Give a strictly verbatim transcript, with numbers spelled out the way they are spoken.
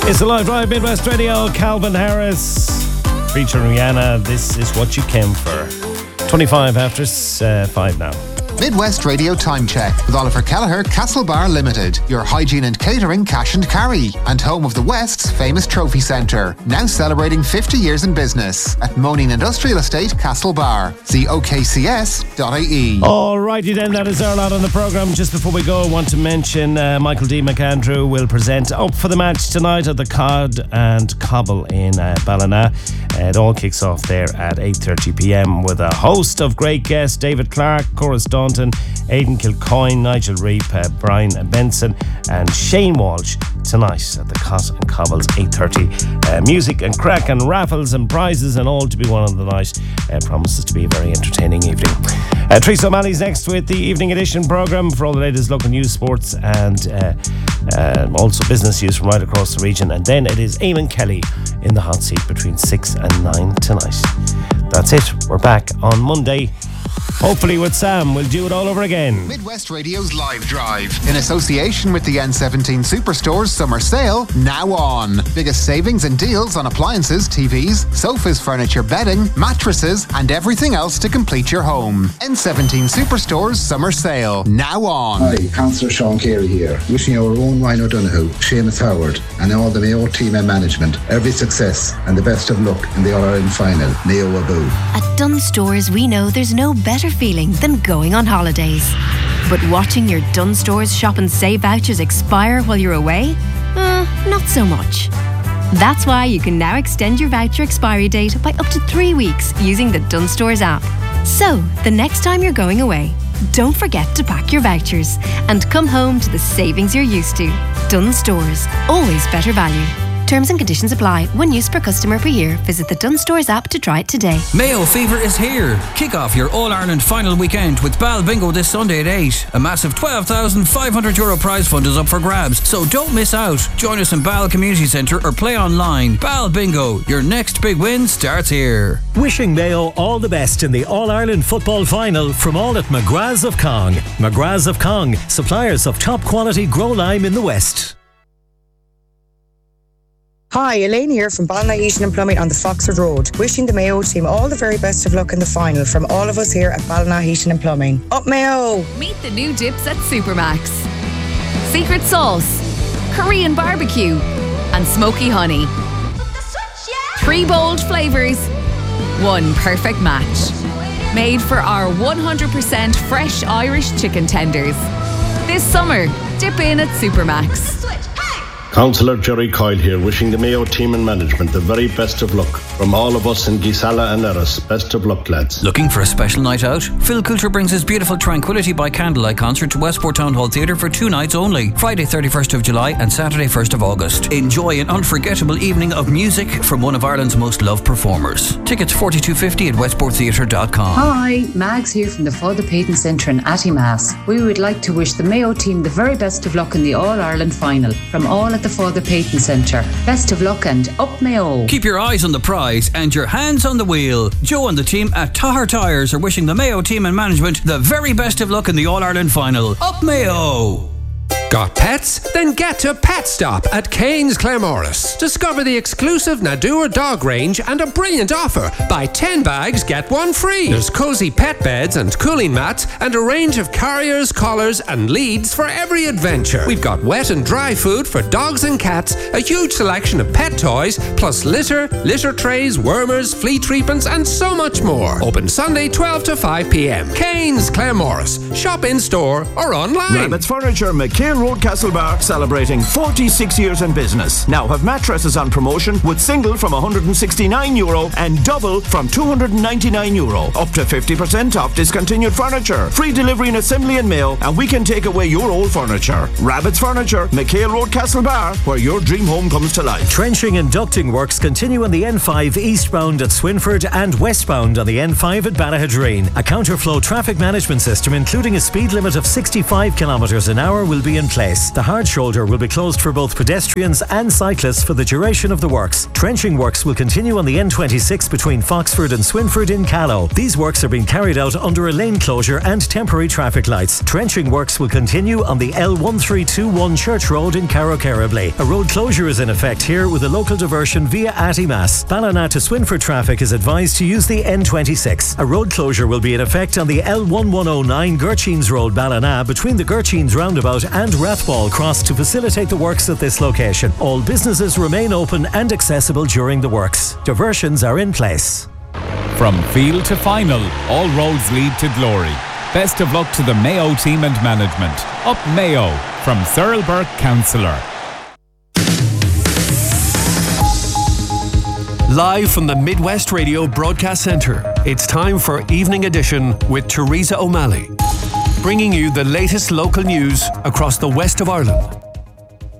It's the Live Drive Midwest Radio. Calvin Harris featuring Rihanna. This is what you came for. twenty-five after uh, five now. Midwest Radio Time Check with Oliver Kelleher, Castlebar Limited, your hygiene and catering cash and carry, and home of the West's famous trophy centre, now celebrating fifty years in business at Moaning Industrial Estate, Castlebar. See o k c s dot i e. Alrighty then, that is our lot on the programme. Just before we go, I want to mention uh, Michael D. McAndrew will present Up for the Match tonight at the Cod and Cobble in uh, Ballina. Uh, it all kicks off there at eight thirty p m with a host of great guests: David Clark, Cora Staunton, Aidan Kilcoyne, Nigel Reap, uh, Brian Benson and Shane Walsh tonight at the Cot and Cobbles, eight thirty. Uh, music and crack and raffles and prizes and all to be won on the night. Uh, promises to be a very entertaining evening. Uh, Teresa O'Malley's next with the Evening Edition programme for all the latest local news, sports and uh, uh, also business news from right across the region. And then it is Eamon Kelly in the hot seat between six and nine tonight. That's it. We're back on Monday. Hopefully with Sam, we'll do it all over again. Midwest Radio's Live Drive, in association with the N seventeen Superstores Summer Sale, now on. Biggest savings and deals on appliances, T Vs, sofas, furniture, bedding, mattresses, and everything else to complete your home. N seventeen Superstores Summer Sale, now on. Hi, Councillor Sean Carey here, wishing our own Ryan O'Donoghue, Seamus Howard, and all the Mayo team and management every success and the best of luck in the All-Ireland final. Mayo Abu. At Dunnes Stores, we know there's no better feeling than going on holidays. But watching your Dunnes Stores shop and save vouchers expire while you're away? Uh, not so much. That's why you can now extend your voucher expiry date by up to three weeks using the Dunnes Stores app. So, the next time you're going away, don't forget to pack your vouchers and come home to the savings you're used to. Dunnes Stores, always better value. Terms and conditions apply. One use per customer per year. Visit the Dunnes Stores app to try it today. Mayo Fever is here. Kick off your All-Ireland final weekend with Bal Bingo this Sunday at eight. A massive twelve thousand five hundred euro prize fund is up for grabs, so don't miss out. Join us in Bal Community Centre or play online. Bal Bingo, your next big win starts here. Wishing Mayo all the best in the All-Ireland football final from all at McGrath's of Cong. McGrath's of Cong, suppliers of top quality grow lime in the West. Hi, Elaine here from Ballina Heating and Plumbing on the Foxford Road. Wishing the Mayo team all the very best of luck in the final from all of us here at Ballina Heating and Plumbing. Up Mayo! Meet the new dips at Supermax. Secret sauce, Korean barbecue and smoky honey. Three bold flavours, one perfect match. Made for our one hundred percent fresh Irish chicken tenders. This summer, dip in at Supermax. Councillor Jerry Coyle here, wishing the Mayo team and management the very best of luck. From all of us in Gisala and Erris, best of luck, lads. Looking for a special night out? Phil Coulter brings his beautiful Tranquility by Candlelight concert to Westport Town Hall Theatre for two nights only, Friday thirty-first of July and Saturday first of August. Enjoy an unforgettable evening of music from one of Ireland's most loved performers. Tickets forty-two fifty at westport theatre dot com. Hi, Mags here from the Father Peyton Centre in Attymass. We would like to wish the Mayo team the very best of luck in the All-Ireland final from all at the Father Peyton Centre. Best of luck and up Mayo. Keep your eyes on the prize and your hands on the wheel. Joe and the team at Tahar Tyres are wishing the Mayo team and management the very best of luck in the All-Ireland final. Up Mayo! Got pets? Then get to Pet Stop at Cairns Claremorris. Discover the exclusive Nadur dog range and a brilliant offer. Buy ten bags, get one free. There's cosy pet beds and cooling mats and a range of carriers, collars and leads for every adventure. We've got wet and dry food for dogs and cats, a huge selection of pet toys, plus litter, litter trays, wormers, flea treatments and so much more. Open Sunday twelve to five p m. Cairns Claremorris. Shop in store or online. Rabbit's Furniture, McCain Road, Castlebar, celebrating forty-six years in business. Now have mattresses on promotion with single from one hundred sixty-nine euro and double from two hundred ninety-nine euro. Up to fifty percent off discontinued furniture. Free delivery and assembly in mail, and we can take away your old furniture. Rabbit's Furniture, McHale Road, Castlebar, where your dream home comes to life. Trenching and ducting works continue on the N five eastbound at Swinford and westbound on the N five at Ballahadreen. A counterflow traffic management system, including a speed limit of sixty-five kilometres an hour, will be in in place. The hard shoulder will be closed for both pedestrians and cyclists for the duration of the works. Trenching works will continue on the N twenty-six between Foxford and Swinford in Callow. These works are being carried out under a lane closure and temporary traffic lights. Trenching works will continue on the L one three two one Church Road in Carrow-Carribley. A road closure is in effect here with a local diversion via Attymass. Ballina to Swinford traffic is advised to use the N twenty-six. A road closure will be in effect on the L one one oh nine Gurcheens Road, Ballina, between the Gurcheens roundabout and Rathball Cross to facilitate the works at this location. All businesses remain open and accessible during the works. Diversions are in place. From field to final, all roads lead to glory. Best of luck to the Mayo team and management. Up Mayo, from Cyril Burke, Councillor. Live from the Midwest Radio Broadcast Centre, it's time for Evening Edition with Teresa O'Malley, bringing you the latest local news across the west of Ireland.